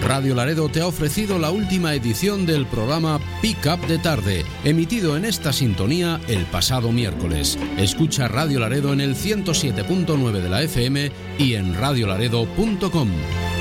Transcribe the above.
Radio Laredo te ha ofrecido la última edición del programa Pick Up de Tarde, emitido en esta sintonía el pasado miércoles. Escucha Radio Laredo en el 107.9 de la FM y en radiolaredo.com.